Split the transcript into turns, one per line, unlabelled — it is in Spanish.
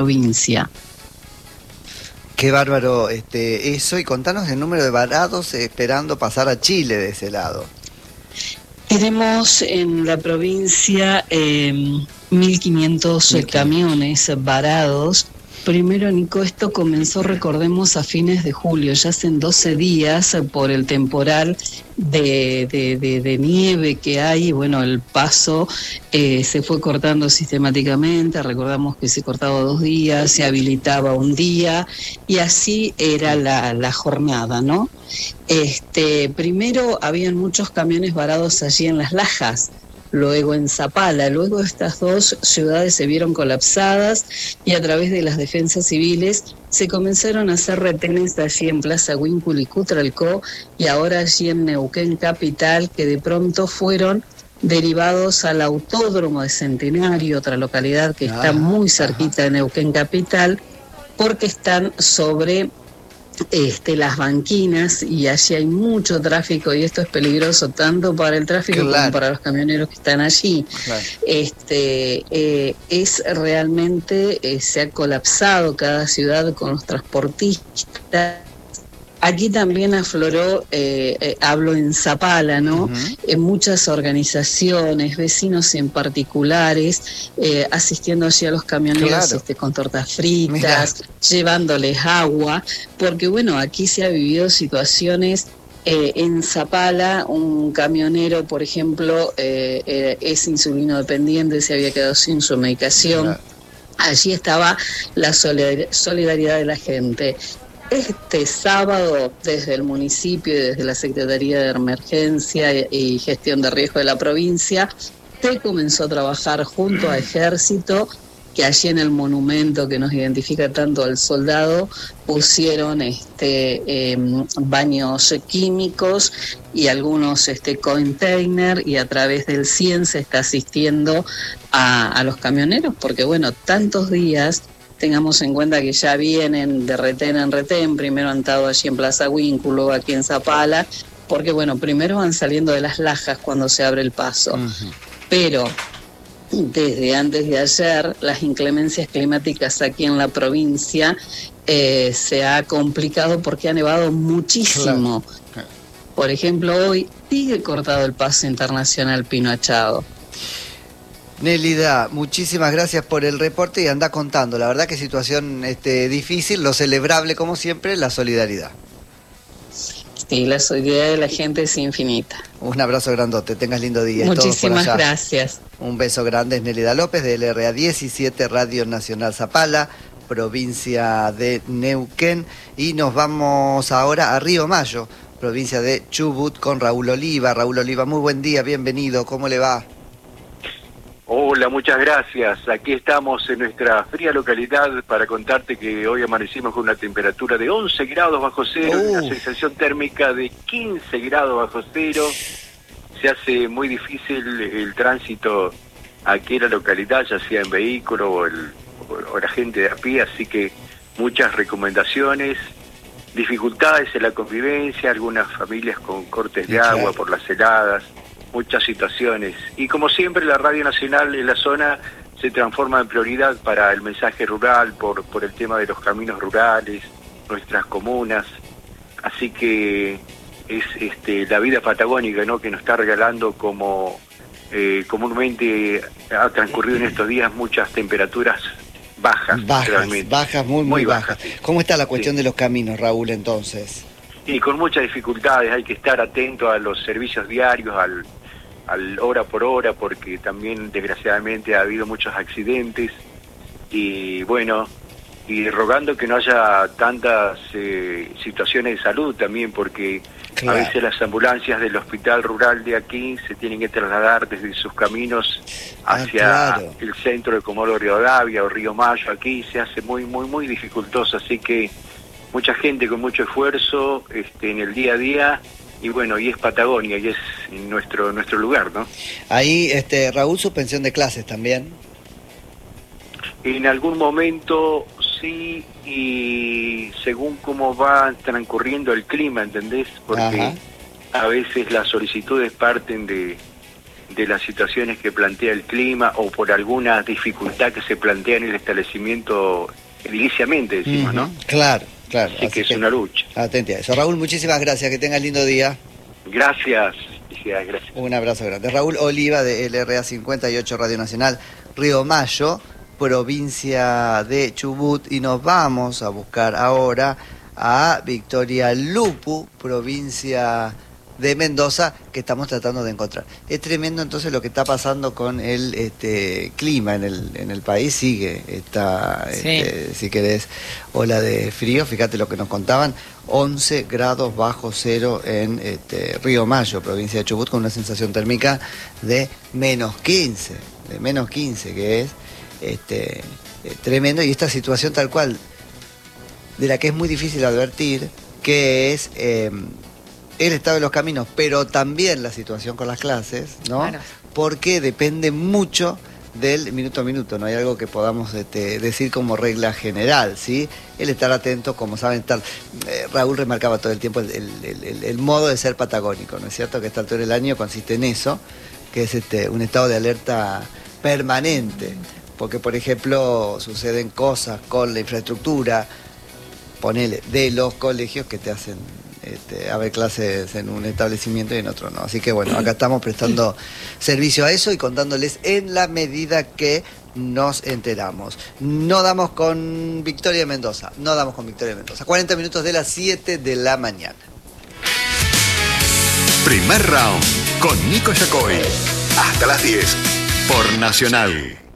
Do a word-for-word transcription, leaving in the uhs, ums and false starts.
provincia.
Qué bárbaro este, eso, y contanos el número de varados esperando pasar a Chile de ese lado.
Tenemos en la provincia eh, mil quinientos camiones varados. Primero, Nico, esto comenzó, recordemos, a fines de julio, ya hacen doce días por el temporal de, de, de, de nieve que hay. Bueno, el paso eh, se fue cortando sistemáticamente, recordamos que se cortaba dos días, se habilitaba un día, y así era la, la jornada, ¿no? Este, primero habían muchos camiones varados allí en Las Lajas, luego en Zapala, luego estas dos ciudades se vieron colapsadas y a través de las defensas civiles se comenzaron a hacer retenes allí en Plaza Huíncul y Cutralcó, y ahora allí en Neuquén capital, que de pronto fueron derivados al Autódromo de Centenario, otra localidad que está muy cerquita de Neuquén capital, porque están sobre Este, las banquinas, y allí hay mucho tráfico, y esto es peligroso tanto para el tráfico claro. como para los camioneros que están allí. Claro. Este, eh, es realmente, eh, se ha colapsado cada ciudad con los transportistas. Aquí también afloró, eh, eh, hablo en Zapala, ¿no? Uh-huh. En muchas organizaciones, vecinos en particulares, eh, asistiendo allí a los camioneros claro. este, con tortas fritas, Mirá. llevándoles agua, porque bueno, aquí se ha vivido situaciones. Eh, en Zapala, un camionero, por ejemplo, eh, eh, es insulino dependiente, se había quedado sin su medicación. Mirá. Allí estaba la solidaridad de la gente. Este sábado, desde el municipio y desde la Secretaría de Emergencia y Gestión de Riesgo de la provincia, se comenzó a trabajar junto a Ejército, que allí en el monumento que nos identifica tanto al soldado, pusieron este eh, baños químicos y algunos este container, y a través del cien se está asistiendo a, a los camioneros, porque bueno, tantos días. Tengamos en cuenta que ya vienen de retén en retén, primero han estado allí en Plaza Huíncul, luego aquí en Zapala, porque bueno, primero van saliendo de Las Lajas cuando se abre el paso. Uh-huh. Pero desde antes de ayer, las inclemencias climáticas aquí en la provincia eh, se ha complicado porque ha nevado muchísimo. Claro. Por ejemplo, hoy sigue cortado el paso internacional Pino Achado.
Nélida, muchísimas gracias por el reporte, y anda contando. La verdad que situación este, difícil, lo celebrable como siempre, la solidaridad.
Sí, la solidaridad de la gente es infinita.
Un abrazo grandote, tengas lindo día.
Muchísimas gracias.
Un beso grande, es Nélida López de L R A diecisiete, Radio Nacional Zapala, provincia de Neuquén. Y nos vamos ahora a Río Mayo, provincia de Chubut, con Raúl Oliva. Raúl Oliva, muy buen día, bienvenido, ¿cómo le va?
Hola, muchas gracias. Aquí estamos en nuestra fría localidad para contarte que hoy amanecimos con una temperatura de once grados bajo cero, uh. una sensación térmica de quince grados bajo cero. Se hace muy difícil el tránsito aquí en la localidad, ya sea en vehículo o, el, o la gente de a pie, así que muchas recomendaciones, dificultades en la convivencia, algunas familias con cortes de agua claro. por las heladas, muchas situaciones. Y como siempre, la Radio Nacional en la zona se transforma en prioridad para el mensaje rural, por, por el tema de los caminos rurales, nuestras comunas. Así que es este, la vida patagónica, ¿no?, que nos está regalando, como eh, comúnmente ha transcurrido en estos días, muchas temperaturas bajas.
Bajas, bajas, muy, muy, muy bajas. bajas. ¿Cómo está la cuestión sí. de los caminos, Raúl, entonces?
Y con muchas dificultades, hay que estar atento a los servicios diarios, al, al hora por hora, porque también desgraciadamente ha habido muchos accidentes, y bueno, y rogando que no haya tantas eh, situaciones de salud también, porque claro. a veces las ambulancias del hospital rural de aquí se tienen que trasladar desde sus caminos hacia ah, claro. el centro de Comodoro Rivadavia o Río Mayo. Aquí se hace muy, muy, muy dificultoso, así que mucha gente con mucho esfuerzo este, en el día a día, y bueno, y es Patagonia, y es nuestro nuestro lugar, ¿no?
Ahí, este, Raúl, suspensión de clases también.
En algún momento sí, y según cómo va transcurriendo el clima, ¿entendés? Porque Ajá. a veces las solicitudes parten de de las situaciones que plantea el clima o por alguna dificultad que se plantea en el establecimiento ediliciamente, decimos, uh-huh. ¿no?
Claro, claro.
Así, Así que es que, una lucha.
Atente a eso. Raúl, muchísimas gracias, que tengas lindo día.
Gracias. Gracias.
Un abrazo grande. Raúl Oliva de L R A cincuenta y ocho Radio Nacional Río Mayo, provincia de Chubut, y nos vamos a buscar ahora a Victoria Lupu, provincia de Mendoza, que estamos tratando de encontrar. Es tremendo entonces lo que está pasando con el este, clima en el, en el país. Sigue esta, sí. este, si querés, ola de frío. Fíjate lo que nos contaban, once grados bajo cero en este, Río Mayo, provincia de Chubut, con una sensación térmica de menos quince, de menos quince, que es este, eh, tremendo. Y esta situación tal cual, de la que es muy difícil advertir, que es eh, el estado de los caminos, pero también la situación con las clases, ¿no? Bueno. Porque depende mucho del minuto a minuto, no hay algo que podamos este, decir como regla general, ¿sí? El estar atento, como saben, estar... Eh, Raúl remarcaba todo el tiempo el, el, el, el modo de ser patagónico, ¿no es cierto? Que esta altura del año consiste en eso, que es este, un estado de alerta permanente, porque, por ejemplo, suceden cosas con la infraestructura, ponele, de los colegios que te hacen este, haber clases en un establecimiento y en otro no. Así que bueno, acá estamos prestando servicio a eso y contándoles en la medida que nos enteramos. No damos con Victoria Mendoza, no damos con Victoria Mendoza. cuarenta minutos de las siete de la mañana.
Primer round con Nico Yacoy. Hasta las diez por Nacional.